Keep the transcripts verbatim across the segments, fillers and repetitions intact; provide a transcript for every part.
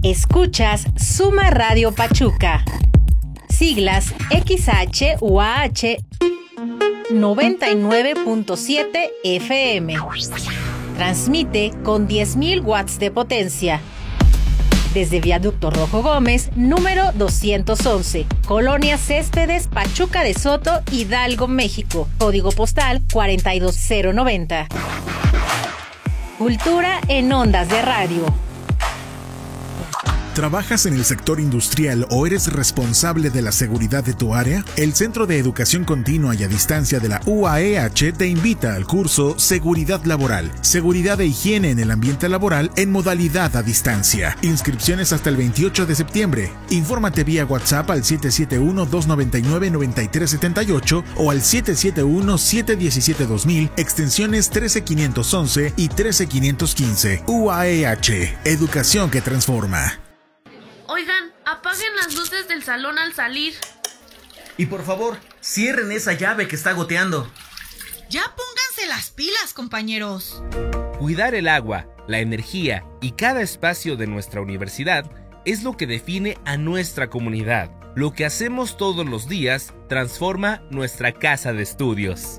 Escuchas Suma Radio Pachuca. Siglas X H U A H noventa y nueve punto siete F M. Transmite con diez mil watts de potencia. Desde Viaducto Rojo Gómez, número doscientos once, Colonia Céspedes, Pachuca de Soto, Hidalgo, México. Código postal cuarenta y dos cero noventa. Cultura en ondas de radio. ¿Trabajas en el sector industrial o eres responsable de la seguridad de tu área? El Centro de Educación Continua y a Distancia de la U A E H te invita al curso Seguridad Laboral, Seguridad e Higiene en el Ambiente Laboral en modalidad a distancia. Inscripciones hasta el veintiocho de septiembre. Infórmate vía WhatsApp al siete siete uno, dos nueve nueve, nueve tres siete ocho o al siete siete uno, siete uno siete, dos mil, extensiones trece quinientos once y trece quinientos quince. U A E H, educación que transforma. Oigan, apaguen las luces del salón al salir. Y por favor, cierren esa llave que está goteando. Ya pónganse las pilas, compañeros. Cuidar el agua, la energía y cada espacio de nuestra universidad es lo que define a nuestra comunidad. Lo que hacemos todos los días transforma nuestra casa de estudios.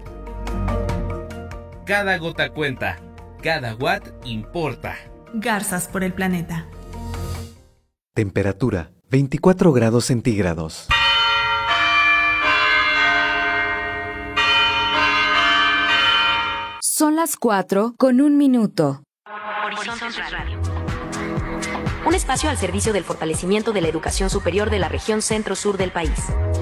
Cada gota cuenta, cada watt importa. Garzas por el planeta. Temperatura veinticuatro grados centígrados. Son las cuatro con un minuto. Horizontes Radio. Un espacio al servicio del fortalecimiento de la educación superior de la región centro-sur del país.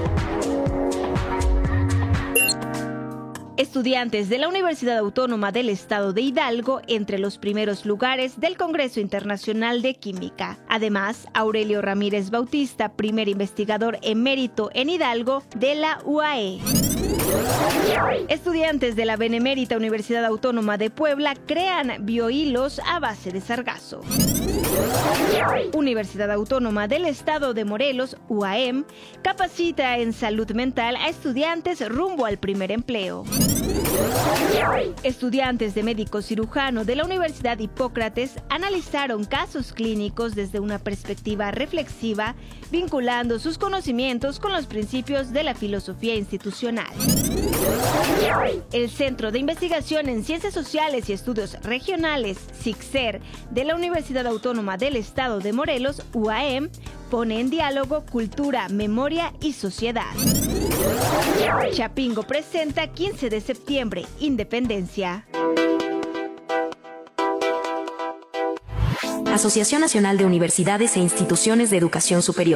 Estudiantes de la Universidad Autónoma del Estado de Hidalgo entre los primeros lugares del Congreso Internacional de Química. Además, Aurelio Ramírez Bautista, primer investigador emérito en Hidalgo de la U A E. Estudiantes de la Benemérita Universidad Autónoma de Puebla crean biohilos a base de sargazo. Universidad Autónoma del Estado de Morelos, U A M, capacita en salud mental a estudiantes rumbo al primer empleo. Estudiantes de médico cirujano de la Universidad Hipócrates analizaron casos clínicos desde una perspectiva reflexiva, vinculando sus conocimientos con los principios de la filosofía institucional. El Centro de Investigación en Ciencias Sociales y Estudios Regionales, CICSER, de la Universidad Autónoma del Estado de Morelos, U A M, pone en diálogo cultura, memoria y sociedad. Chapingo presenta quince de septiembre, Independencia. Asociación Nacional de Universidades e Instituciones de Educación Superior.